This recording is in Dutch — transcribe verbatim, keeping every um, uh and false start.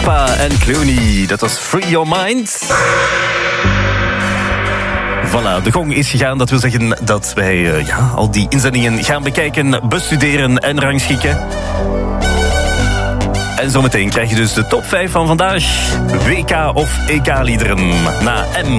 Aespa en Clooney. Dat was Free Your Mind. Voilà, de gong is gegaan. Dat wil zeggen dat wij uh, ja, al die inzendingen gaan bekijken, bestuderen en rangschikken. En zometeen krijg je dus de top vijf van vandaag. W K of E K-liederen. Na M